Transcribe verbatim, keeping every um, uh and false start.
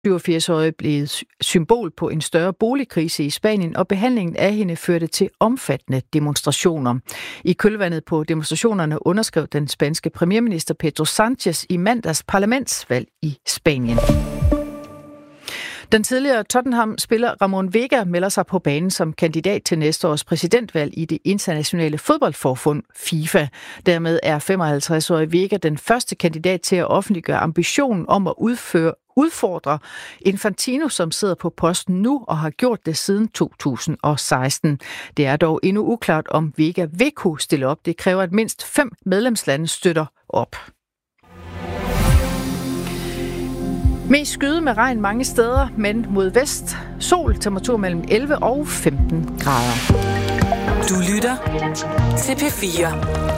syvogfirs-årige blev symbol på en større boligkrise i Spanien, og behandlingen af hende førte til omfattende demonstrationer. I kølvandet på demonstrationerne underskrev den spanske premierminister Pedro Sánchez i mandags parlamentsvalg i Spanien. Den tidligere Tottenham-spiller Ramon Vega melder sig på banen som kandidat til næste års præsidentvalg i det internationale fodboldforbund FIFA. Dermed er femoghalvtreds-årige Vega den første kandidat til at offentliggøre ambitionen om at udføre udfordre Infantino, som sidder på posten nu og har gjort det siden to tusind og seksten. Det er dog endnu uklart, om Vega vil kunne stille op. Det kræver, at mindst fem medlemslande støtter op. Mest skyde med regn mange steder, men mod vest sol, temperatur mellem elleve og femten grader. Du lytter til P fire.